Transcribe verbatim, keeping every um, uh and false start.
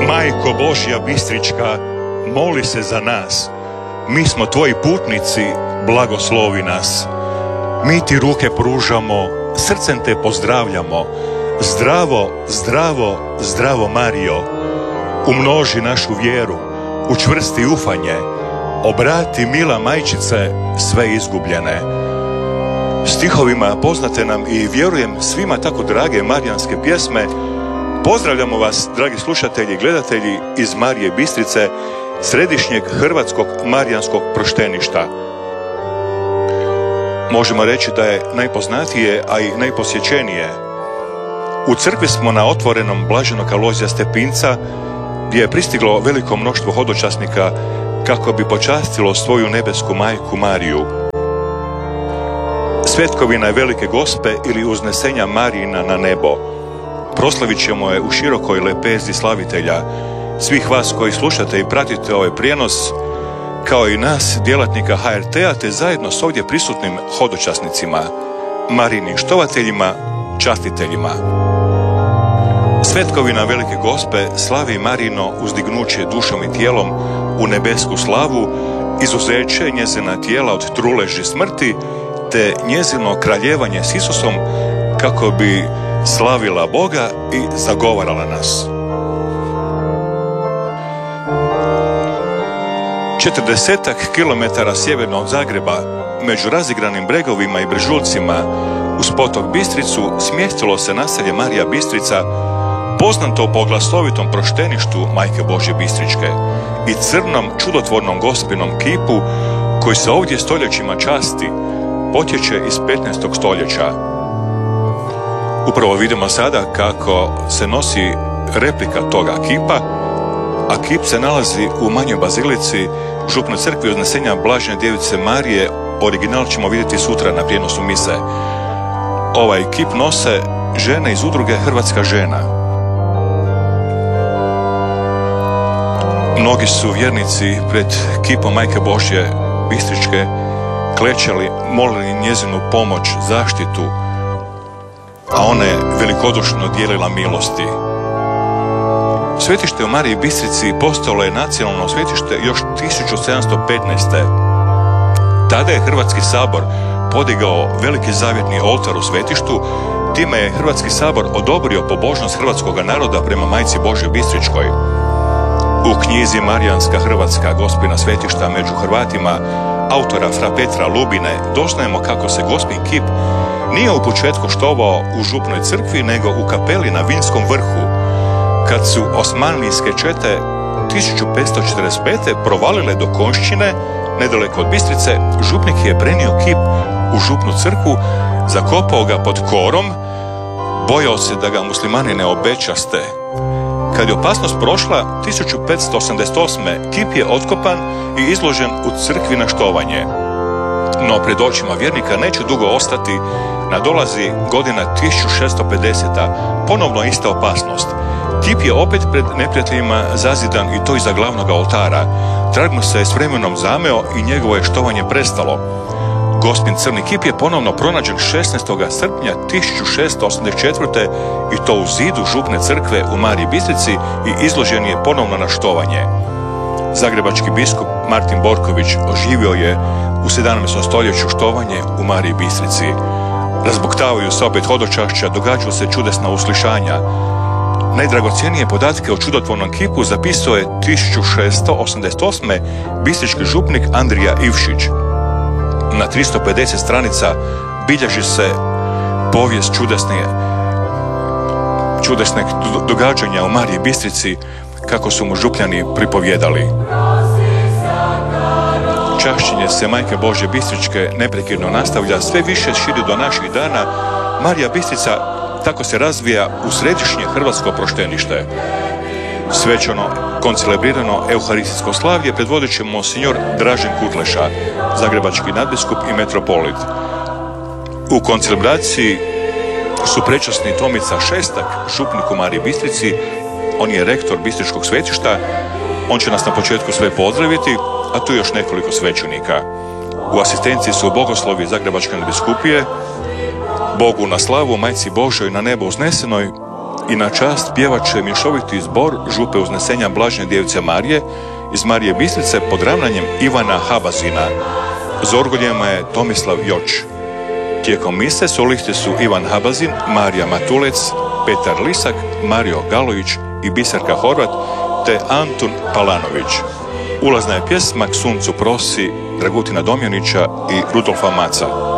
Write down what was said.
Majko Božja Bistrička, moli se za nas. Mi smo tvoji putnici, blagoslovi nas. Mi ti ruke pružamo, srcem te pozdravljamo. Zdravo, zdravo, zdravo Marijo. Umnoži našu vjeru, učvrsti ufanje. Obrati, mila majčice, sve izgubljene. Stihovima poznate nam i vjerujem svima tako drage marijanske pjesme. Pozdravljamo vas, dragi slušatelji i gledatelji, iz Marije Bistrice, središnjeg hrvatskog marijanskog prošteništa. Možemo reći da je najpoznatije, a i najposjećenije. U crkvi smo na otvorenom Blaženog Alojzija Stepinca, gdje je pristiglo veliko mnoštvo hodočasnika kako bi počastilo svoju nebesku majku Mariju. Svetkovina je Velike Gospe ili uznesenja Marijina na nebo. Proslavit ćemo je u širokoj lepezi slavitelja. Svih vas koji slušate i pratite ovaj prijenos, kao i nas, djelatnika H R T-a, te zajedno s ovdje prisutnim hodočasnicima, Marijinim štovateljima, častiteljima. Svetkovina Velike Gospe slavi Marijino uzdignuće dušom i tijelom u nebesku slavu, izuzeće njezina tijela od truleži smrti, te njezino kraljevanje s Isusom kako bi slavila Boga i zagovarala nas. Četrdesetak kilometara sjeverno od Zagreba, među razigranim bregovima i brežuljcima, uz potok Bistricu smjestilo se naselje Marija Bistrica, poznato po glasovitom prošteništu Majke Božje Bistričke i crnom čudotvornom gospinom kipu koji se ovdje stoljećima časti, potječe iz petnaestog stoljeća. Upravo vidimo sada kako se nosi replika toga kipa, a kip se nalazi u manjoj bazilici župnoj crkvi uznesenja Blažene Djevice Marije. Original ćemo vidjeti sutra na prijenosu mise. Ovaj kip nose žene iz udruge Hrvatska žena. Mnogi su vjernici pred kipom Majke Božje Bistričke klečali, molili njezinu pomoć, zaštitu, a ona je velikodušno dijelila milosti. Svetište u Mariji Bistrici postalo je nacionalno svetište još tisuću sedamsto petnaeste. Tada je Hrvatski sabor podigao veliki zavjetni oltar u svetištu, time je Hrvatski sabor odobrio pobožnost hrvatskog naroda prema Majci Božjoj Bistričkoj. U knjizi Marijanska Hrvatska Gospina svetišta među Hrvatima, autora fra Petra Lubine, doznajemo kako se Gospin kip nije u početku štovao u župnoj crkvi, nego u kapeli na Vinskom vrhu. Kad su osmanlijske čete tisuću petsto četrdeset pete provalile do Konjšćine, nedaleko od Bistrice, župnik je prenio kip u župnu crkvu, zakopao ga pod korom, bojao se da ga muslimani ne obečaste. Kad je opasnost prošla, tisuću petsto osamdeset osme kip je otkopan i izložen u crkvi na štovanje. No pred očima vjernika neće dugo ostati, nadolazi godina tisuću šeststo pedeseta, ponovno ista opasnost. Kip je opet pred neprijateljima zazidan i to iza glavnog oltara. Trag mu se s vremenom zameo i njegovo je štovanje prestalo. Gospin crni kip je ponovno pronađen šesnaestog srpnja tisuću šeststo osamdeset četvrte i to u zidu župne crkve u Mariji Bistrici i izložen je ponovno na štovanje. Zagrebački biskup Martin Borković oživio je u sedamnaestom stoljeću štovanje u Mariji Bistrici. Razbuktavaju se opet hodočašća, događaju se čudesna uslišanja. Najdragocjenije podatke o čudotvornom kipu zapisao je tisuću šeststo osamdeset osme bistrički župnik Andrija Ivšić. Na tristo pedeset stranica bilježi se povijest čudesne, čudesne događanja u Mariji Bistrici, kako su mu župljani pripovjedali. Čašćenje se Majke Božje Bistričke neprekidno nastavlja, sve više širi do naših dana. Marija Bistrica tako se razvija u središnje hrvatsko proštenište. Svečano koncelebrirano euharistijsko slavlje predvodit će monsinjor Dražen Kutleša, zagrebački nadbiskup i metropolit. U koncelebraciji su prečasni Tomica Šestak, župnik u Mariji Bistrici. On je rektor Bistričkog svetišta. On će nas na početku sve pozdraviti, a tu još nekoliko svećenika. U asistenciji su bogoslovi Zagrebačke nadbiskupije, Bogu na slavu, Majci Božoj na nebo uznesenoj i na čast pjevat će mješoviti zbor župe Uznesenja Blažene Djevice Marije iz Marije Bistrice pod ravnanjem Ivana Habazina. Za orgoljema je Tomislav Joč. Tijekom mise solisti su Ivan Habazin, Marija Matulec, Petar Lisak, Mario Galović i Biserka Horvat te Antun Palanović. Ulazna je pjesma K suncu prosi Dragutina Domjanića i Rudolfa Maca.